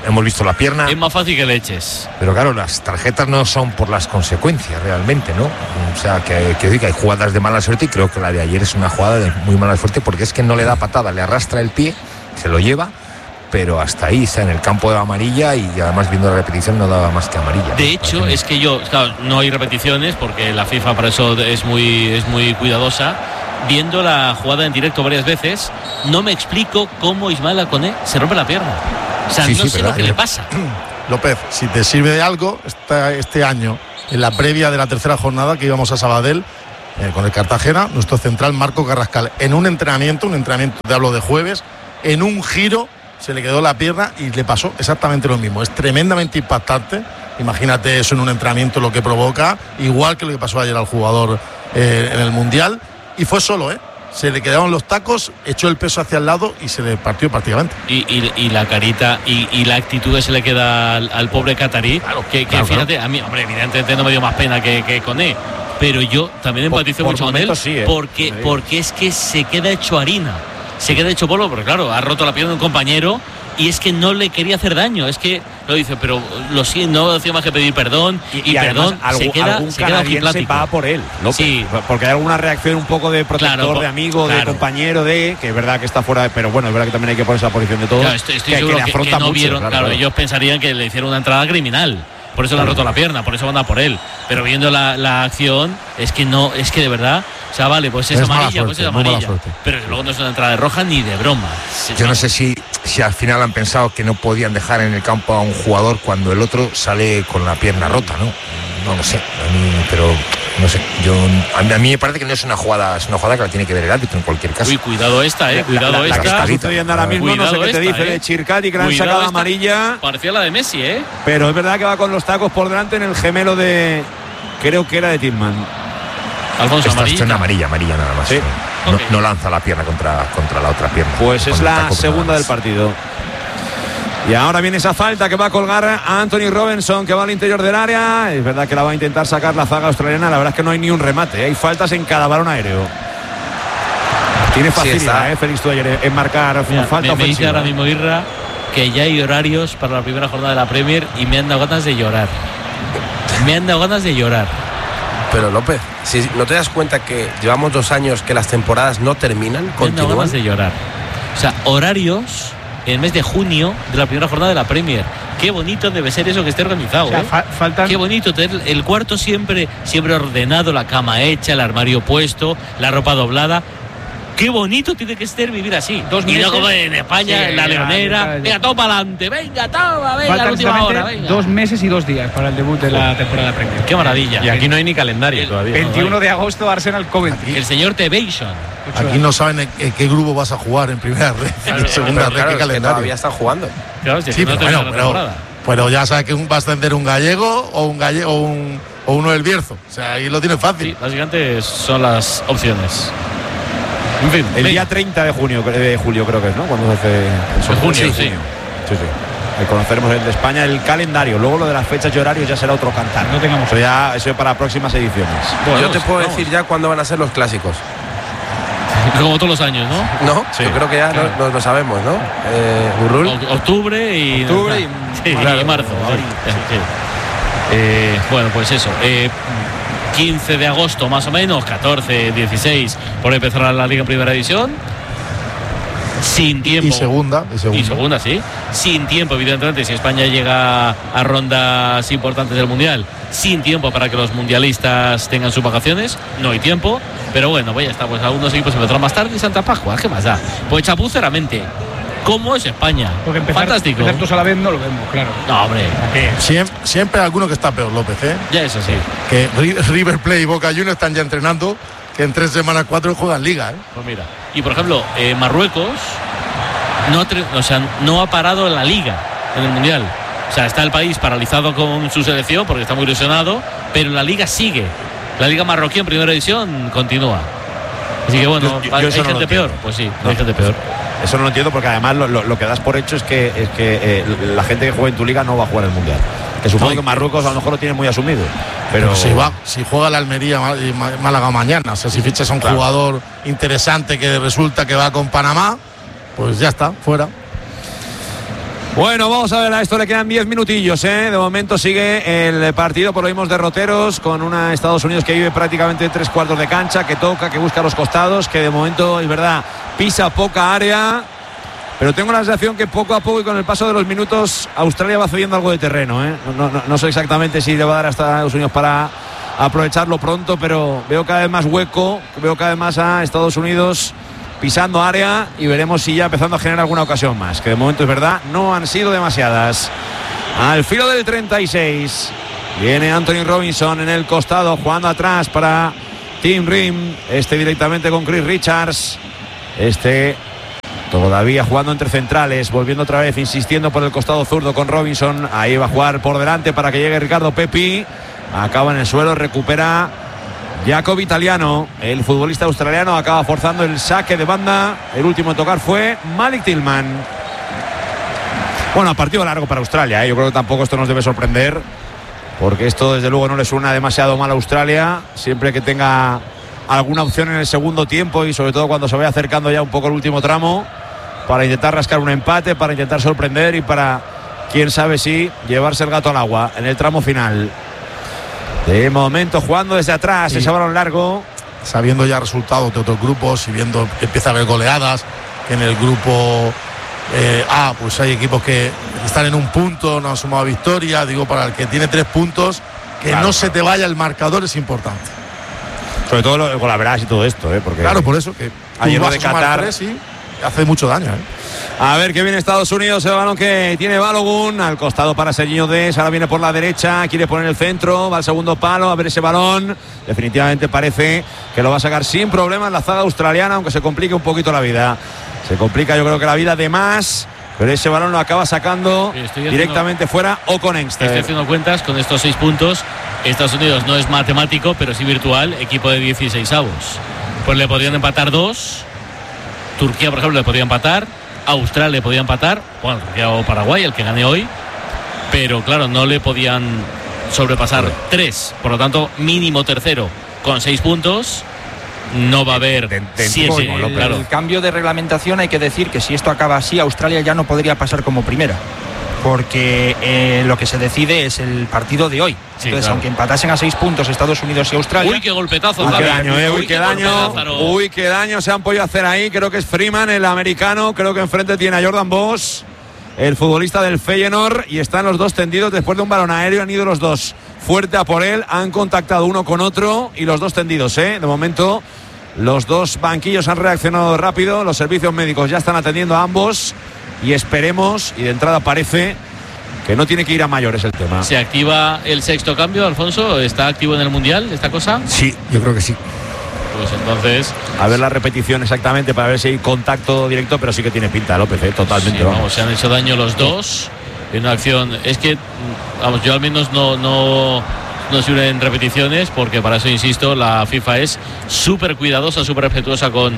hemos visto la pierna. Es más fácil que le eches. Pero claro, las tarjetas no son por las consecuencias realmente, ¿no? O sea, que hay jugadas de mala suerte y creo que la de ayer es una jugada de muy mala suerte porque es que no le da patada, le arrastra el pie, se lo lleva, pero hasta ahí, está en el campo de amarilla y además viendo la repetición no daba más que amarilla. De hecho, es que claro, no hay repeticiones porque la FIFA para eso es muy cuidadosa. Viendo la jugada en directo varias veces, no me explico cómo Ismael Koné se rompe la pierna. O sea, no sé lo que le pasa. López, si te sirve de algo, este año, en la previa de la tercera jornada que íbamos a Sabadell, con el Cartagena, nuestro central Marco Carrascal, en un entrenamiento, te hablo de jueves, en un giro se le quedó la pierna y le pasó exactamente lo mismo. Es tremendamente impactante. Imagínate eso en un entrenamiento, lo que provoca, igual que lo que pasó ayer al jugador en el Mundial. Y fue solo, se le quedaron los tacos, echó el peso hacia el lado y se le partió prácticamente. Y la carita y la actitud que se le queda al pobre catarí, claro, que fíjate, a mí, hombre, evidentemente no me dio más pena que con él, pero yo también empatizo mucho con él, sí, porque es que se queda hecho harina, se queda hecho polvo, porque claro, ha roto la pierna de un compañero y es que no le quería hacer daño, es que lo dice, pero lo siento, no hacía más que pedir perdón y perdón, se queda canadiense va por él, ¿no? Sí, porque hay alguna reacción un poco de protector, claro, de amigo, de compañero, que es verdad que está fuera, pero bueno, es verdad que también hay que ponerse a la posición de todos, claro, estoy seguro que afronta no mucho, vieron, claro, ellos pensarían que le hicieron una entrada criminal. Por eso le han roto la pierna, por eso van a por él. Pero viendo la acción, es que de verdad, o sea, vale, pues es amarilla, pues es amarilla. Pero luego no es una entrada de roja ni de broma. Yo no sé si al final han pensado que no podían dejar en el campo a un jugador cuando el otro sale con la pierna rota, ¿no? No lo sé, pero no sé. A mí me parece que no es una jugada, que la tiene que ver el árbitro en cualquier caso. Uy, cuidado esta, cuidado esta. La que está sucediendo ahora mismo, no sé qué te dice de Chircati, que le han sacado amarilla. Parecía la de Messi, Pero es verdad que va con los tacos por delante en el gemelo de, creo que era de Tillman. Alfonso, amarilla nada más. ¿Sí? No lanza la pierna contra la otra pierna. Pues es la segunda del partido. Y ahora viene esa falta que va a colgar a Anthony Robinson, que va al interior del área. Es verdad que la va a intentar sacar la zaga australiana. La verdad es que no hay ni un remate. Hay faltas en cada balón aéreo. Tiene facilidad, Félix Tuayer, en marcar falta ofensiva. Me dice ahora mismo Irra que ya hay horarios para la primera jornada de la Premier y me han dado ganas de llorar. Pero López, si no te das cuenta que llevamos 2 años que las temporadas no terminan, continúan. Me han dado ganas de llorar. O sea, horarios en el mes de junio de la primera jornada de la Premier. Qué bonito debe ser eso que esté organizado, o sea, faltan... Qué bonito tener el cuarto siempre ordenado, la cama hecha, el armario puesto, la ropa doblada. Qué bonito tiene que ser vivir así. 2 meses. Y no como en España, en la Leonera. Venga, todo para adelante. Venga, la última hora. Venga. 2 meses y 2 días para el debut de la temporada Premier. Qué maravilla. Y aquí no hay ni calendario todavía. 21 de agosto, Arsenal Coventry. El señor Tevation. Aquí no saben en qué grupo vas a jugar en primera red, en segunda red, qué calendario. Todavía están jugando. Claro, sí, pero ya sabes que va a ascender un gallego o uno del Bierzo. O sea, ahí lo tienes fácil. Sí, básicamente son las opciones. En fin, el día 30 de julio creo que es, ¿no? Cuando se hace el junio, sí. Ahí conoceremos el de España, el calendario. Luego lo de las fechas y horarios ya será otro cantar. No tengamos eso para próximas ediciones. Bueno, yo te puedo decir ya cuándo van a ser los clásicos. Como todos los años, ¿no? No, sí. Yo creo que ya lo sabemos, ¿no? Octubre y marzo. Bueno, pues eso. 15 de agosto más o menos, 14, 16 por empezar la Liga en Primera División. Sin tiempo. Y segunda, sí. Sin tiempo, evidentemente, si España llega a rondas importantes del Mundial. Sin tiempo para que los mundialistas tengan sus vacaciones. No hay tiempo. Pero bueno, pues ya está. Pues algunos equipos empezarán más tarde y Santa Pascua. ¿Qué más da? Pues chapuceramente. ¿Cómo es España? Porque fantástico. Empezar todos a la vez no lo vemos, claro. No, hombre. Siempre hay alguno que está peor, López, Ya, eso sí. Que River Plate y Boca Juniors están ya entrenando, que en 3 semanas 4 juegan Liga, Pues mira. Y por ejemplo, Marruecos no ha parado en la Liga, en el Mundial. O sea, está el país paralizado con su selección porque está muy ilusionado, pero la Liga sigue. La Liga marroquí en primera división continúa. Así que bueno, ¿hay gente peor? Pues sí, hay gente peor. Eso no lo entiendo porque además lo que das por hecho es que la gente que juega en tu liga no va a jugar el Mundial. Que supongo que Marruecos a lo mejor lo tiene muy asumido. Pero si juega la Almería y Málaga mañana, o sea, si fichas a un jugador interesante que resulta que va con Panamá, pues ya está, fuera. Bueno, vamos a ver, a esto le quedan 10 minutillos, ¿eh? De momento sigue el partido por los mismos derroteros, con una Estados Unidos que vive prácticamente 3/4 de cancha, que toca, que busca los costados, que de momento, es verdad, pisa poca área, pero tengo la sensación que poco a poco y con el paso de los minutos Australia va cediendo algo de terreno, ¿eh? No sé exactamente si le va a dar a Estados Unidos para aprovecharlo pronto, pero veo cada vez más hueco, veo cada vez más a Estados Unidos pisando área y veremos si ya empezando a generar alguna ocasión más, que de momento es verdad, no han sido demasiadas. Al filo del 36 viene Anthony Robinson en el costado, jugando atrás para Tim Ream, directamente con Chris Richards, todavía jugando entre centrales, volviendo otra vez, insistiendo por el costado zurdo con Robinson, ahí va a jugar por delante para que llegue Ricardo Pepi, acaba en el suelo, recupera Jacob Italiano, el futbolista australiano, acaba forzando el saque de banda. El último en tocar fue Malik Tillman. Bueno, partido largo para Australia, ¿eh? Yo creo que tampoco esto nos debe sorprender, porque esto desde luego no le suena demasiado mal a Australia, siempre que tenga alguna opción en el segundo tiempo y sobre todo cuando se vaya acercando ya un poco el último tramo, para intentar rascar un empate, para intentar sorprender y para, quién sabe si, llevarse el gato al agua en el tramo final. De momento jugando desde atrás, ese balón largo. Sabiendo ya resultados de otros grupos y viendo que empieza a haber goleadas, que en el grupo A pues hay equipos que están en un punto, no han sumado victoria. Digo, para el que tiene 3 puntos, que claro, no se te vaya el marcador es importante. Sobre todo con la verdad y todo esto, porque claro, por eso que ayer lo de Qatar 3, sí, hace mucho daño, A ver que viene Estados Unidos, el balón que tiene Balogun, al costado para Serginho Dest, ahora viene por la derecha, quiere poner el centro, va al segundo palo, a ver ese balón, definitivamente parece que lo va a sacar sin problemas la zaga australiana, aunque se complique un poquito la vida, se complica yo creo que la vida de más, pero ese balón lo acaba sacando directamente fuera o con Engster. Estoy haciendo cuentas con estos 6 puntos, Estados Unidos no es matemático, pero sí virtual, equipo de 16avos, pues le podrían empatar 2, Turquía por ejemplo le podría empatar, Australia le podía empatar, bueno, o Paraguay, el que gane hoy, pero claro, no le podían sobrepasar 3, por lo tanto, mínimo tercero con 6 puntos. No va a haber 7. Claro. El cambio de reglamentación, hay que decir que si esto acaba así, Australia ya no podría pasar como primera, porque lo que se decide es el partido de hoy. Sí, entonces, claro, aunque empatasen a 6 puntos Estados Unidos y Australia. Uy, qué golpetazo. Uy, qué daño, uy, qué daño se han podido hacer ahí. Creo que es Freeman, el americano. Creo que enfrente tiene a Jordan Bosch, el futbolista del Feyenoord, y están los dos tendidos después de un balón aéreo. Han ido los dos fuerte a por él, han contactado uno con otro y los dos tendidos, De momento los dos banquillos han reaccionado rápido, los servicios médicos ya están atendiendo a ambos y esperemos, y de entrada parece que no tiene que ir a mayores el tema. ¿Se activa el sexto cambio, Alfonso? ¿Está activo en el Mundial esta cosa? Sí, yo creo que sí. Pues entonces, a ver la repetición exactamente para ver si hay contacto directo, pero sí que tiene pinta López, totalmente. Sí, vamos, se han hecho daño los dos en una acción. Es que, vamos, yo al menos no sirve en repeticiones, porque para eso, insisto, la FIFA es súper cuidadosa, súper respetuosa con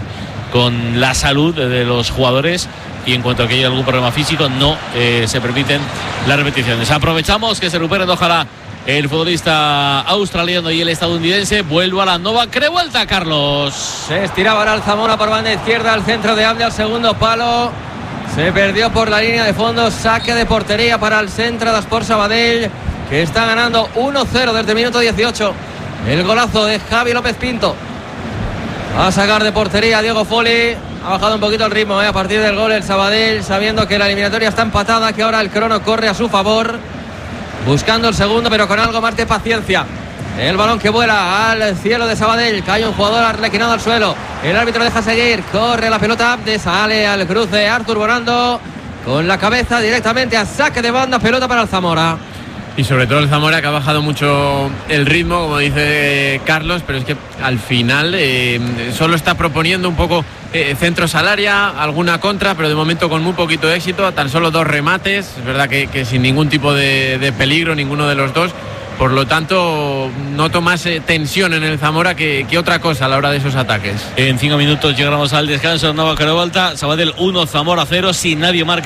la salud de los jugadores, y en cuanto a que haya algún problema físico no se permiten las repeticiones. Aprovechamos que se recuperen, ojalá, el futbolista australiano y el estadounidense. Vuelvo a la Nova Crevuelta, Carlos. Se estiraba ahora el Zamora por banda izquierda, al centro de Abde, al segundo palo. Se perdió por la línea de fondo. Saque de portería para el Centre d'Esport Sabadell, que está ganando 1-0 desde el minuto 18. El golazo de Javi López Pinto. Va a sacar de portería Diego Foley. Ha bajado un poquito el ritmo a partir del gol el Sabadell, sabiendo que la eliminatoria está empatada, que ahora el crono corre a su favor, buscando el segundo, pero con algo más de paciencia. El balón que vuela al cielo de Sabadell, cae un jugador arlequinado al suelo, el árbitro deja seguir, corre la pelota, sale al cruce Artur Bonando con la cabeza directamente a saque de banda, pelota para el Zamora. Y sobre todo el Zamora, que ha bajado mucho el ritmo, como dice Carlos, pero es que al final solo está proponiendo un poco centros al área, alguna contra, pero de momento con muy poquito éxito, tan solo 2 remates, es verdad que sin ningún tipo de peligro, ninguno de los dos. Por lo tanto, noto más tensión en el Zamora que otra cosa a la hora de esos ataques. En 5 minutos llegamos al descanso. Nova Crevuelta, Sabadell 1, Zamora 0. Si nadie marca,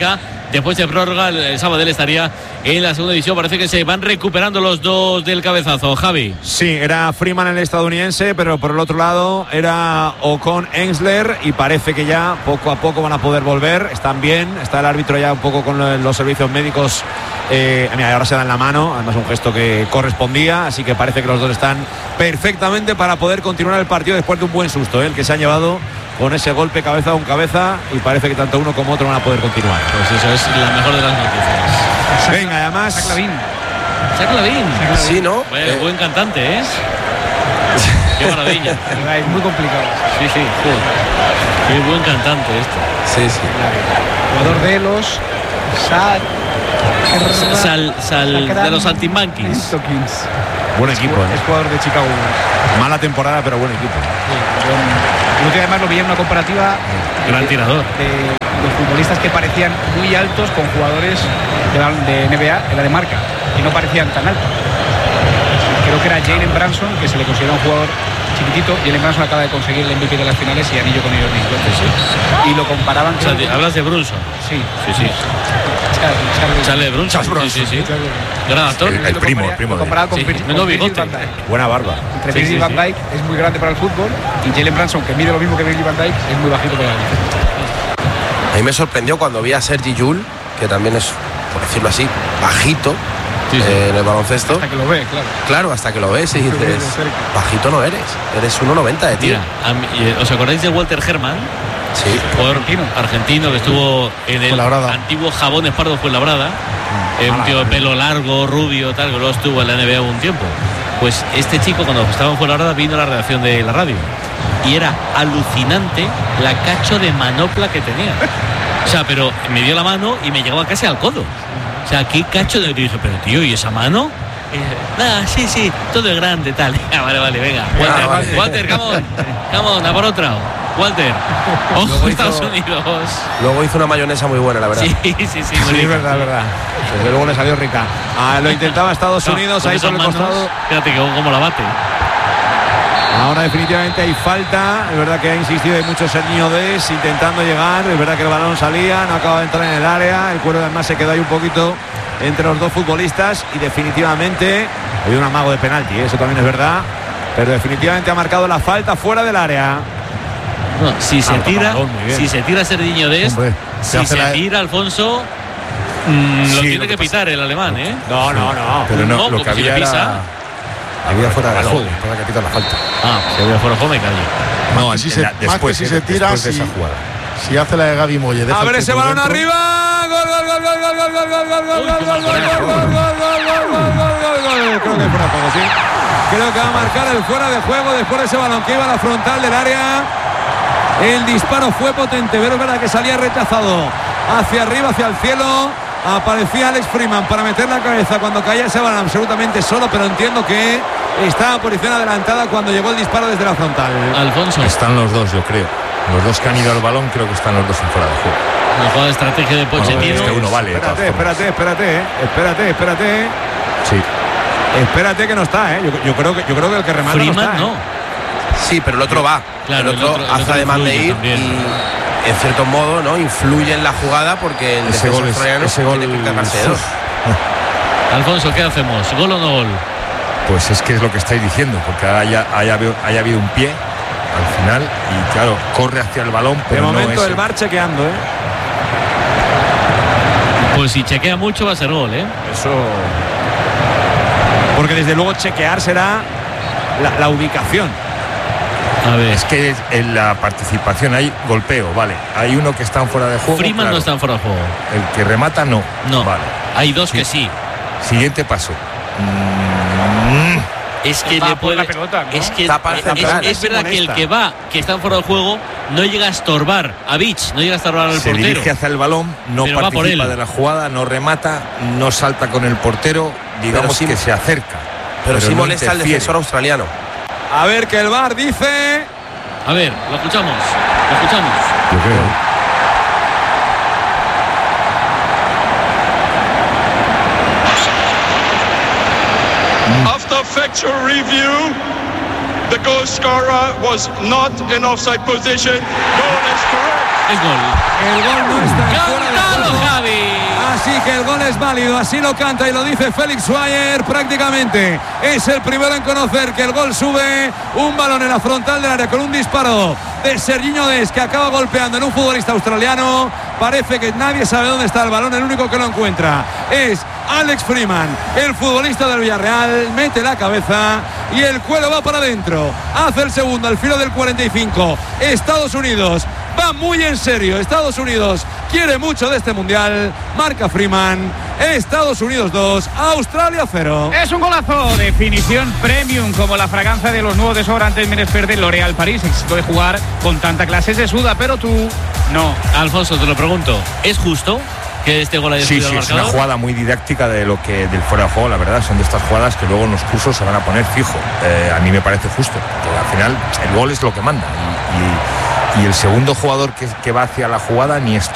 después de prórroga el Sabadell estaría en la segunda división. Parece que se van recuperando los dos del cabezazo, Javi. Sí, era Freeman el estadounidense, pero por el otro lado era Ocon Ensler, y parece que ya poco a poco van a poder volver. Están bien, está el árbitro ya un poco con los servicios médicos. Mira, ahora se dan la mano, además un gesto que correspondía, así que parece que los dos están perfectamente para poder continuar el partido después de un buen susto, el que se han llevado con ese golpe cabeza con cabeza, y parece que tanto uno como otro van a poder continuar. Pues eso es la mejor de las noticias. Venga, además Jacques Lavín. Sí, ¿no? Buen cantante, ¿eh? Qué maravilla. Es muy complicado. Sí, joder. Qué buen cantante este. Sí. Jugador de los de los Saltimbanquis. Buen equipo, Es jugador de Chicago. Mala temporada, pero buen equipo. Sí, además lo vi en una comparativa. Gran tirador. De futbolistas que parecían muy altos con jugadores de NBA en la de marca, y no parecían tan altos. Creo que era Jalen Branson, que se le considera un jugador chiquitito. Jalen Branson acaba de conseguir el MVP de las finales y anillo con ellos mismos. Sí. Y lo comparaban con... O sea, hablas de Brunson. Sí. Charles Brunson. Sí. Gran actor. El primo. Comparado con bigote. Buena barba. Entre Virgil van Dijk es muy grande para el fútbol, y Jalen Branson, que mide lo mismo que Virgil van Dijk, es muy bajito para el fútbol. A mí me sorprendió cuando vi a Sergi Llull, que también es, por decirlo así, bajito en el baloncesto. Hasta que lo ve, claro. Claro, hasta que lo ves y dices, bajito no eres 1,90 de ti. ¿Os acordáis de Walter Herrmann? Sí. Jugador argentino que estuvo en el antiguo Jabones Pardo Fuenlabrada. Un tío de pelo largo, rubio, tal, que luego estuvo en la NBA un tiempo. Pues este chico, cuando estaba en Fuenlabrada, vino a la redacción de la radio. Y era alucinante la cacho de manopla que tenía. O sea, pero me dio la mano y me llegaba casi al codo. O sea, qué cacho de... Y dije, pero tío, ¿y esa mano? Nada, sí, todo es grande, tal. Vale, venga. Walter, come on, a por otra. Walter, ojo Estados Unidos. Luego hizo una mayonesa muy buena, la verdad. Sí, es verdad. Desde luego le salió rica. Lo intentaba Estados Unidos, ahí por el costado. Fíjate que como la bate. Ahora definitivamente hay falta. Es verdad que ha insistido, hay muchos Serginho-Des intentando llegar. Es verdad que el balón salía, no acaba de entrar en el área. El cuero además se quedó ahí un poquito entre los dos futbolistas, y definitivamente ha habido un amago de penalti, eso también es verdad, pero definitivamente ha marcado la falta fuera del área. No, si se tira Serginho-Des, si se tira Alfonso, lo tiene que pitar el alemán, ¿eh? No. Pero no, lo que había era... Había fuera de juego para que quitar la falta. Si había fuera de juego me callo. No, después si se tira, después de esa jugada. Si hace la de Gaby Molle. A ver ese balón arriba. Gol. Creo que va a marcar el fuera de juego después de ese balón que iba a la frontal del área. El disparo fue potente, pero es verdad que salía rechazado hacia arriba, hacia el cielo. Aparecía Alex Freeman para meter la cabeza cuando caía ese balón absolutamente solo, pero entiendo que estaba en posición adelantada cuando llegó el disparo desde la frontal. Alfonso. Están los dos, yo creo. Los dos que han ido al balón, creo que están los dos en fuera de juego. Una jugada de estrategia de Pochettino. Este uno vale. Espérate. Sí. Espérate que no está, ¿eh? Yo creo que el que remata Freeman no está, no. Sí, pero el otro va. Claro, el otro hace además de ir también. Y en cierto modo, ¿no? Influye en la jugada porque el ese gol tiene que encargarse de dos. Alfonso, ¿qué hacemos? ¿Gol o no gol? Pues es que es lo que estáis diciendo, porque haya habido un pie al final y claro, corre hacia el balón, pero de momento no es el VAR chequeando, ¿eh? Pues si chequea mucho va a ser gol, ¿eh? Eso. Porque desde luego chequear será la ubicación. A ver. Es que en la participación hay golpeo, vale. Hay uno que está fuera de juego. Freeman claro. no está fuera de juego. El que remata no. Vale. Hay dos que sí. Siguiente paso. Es que le puede la pelota, ¿no? Es que es verdad que el que va, que está fuera de juego, no llega a estorbar a Beach, no llega a estorbar al portero. Se dirige hacia el balón, no pero participa de la jugada, no remata, no salta con el portero, digamos que se acerca. Pero sí no molesta al defensor australiano. A ver qué el VAR dice. A ver, lo escuchamos. Yo creo. After factual review, the goal scorer was not in offside position. Goal is correct. Es gol. El gol no está en fuera de ¡Cantado, juego. Javi! Así que el gol es válido, así lo canta y lo dice Félix Schweier prácticamente. Es el primero en conocer que el gol sube un balón en la frontal del área con un disparo de Serginho Dest, que acaba golpeando en un futbolista australiano. Parece que nadie sabe dónde está el balón, el único que lo encuentra es Alex Freeman, el futbolista del Villarreal. Mete la cabeza y el cuero va para adentro. Hace el segundo al filo del 45. Estados Unidos va muy en serio. Estados Unidos quiere mucho de este mundial. Marca Freeman. Estados Unidos 2, Australia 0. Es un golazo, definición premium, como la fragancia de los nuevos desodorantes Menespher de L'Oréal París. Éxito de jugar con tanta clase se suda, pero tú no. Alfonso, te lo pregunto, ¿es justo que este gol haya sido marcado? Sí, es una jugada muy didáctica del fuera de juego, la verdad. Son de estas jugadas que luego en los cursos se van a poner fijo. A mí me parece justo, porque al final el gol es lo que manda. Y el segundo jugador que va hacia la jugada ni es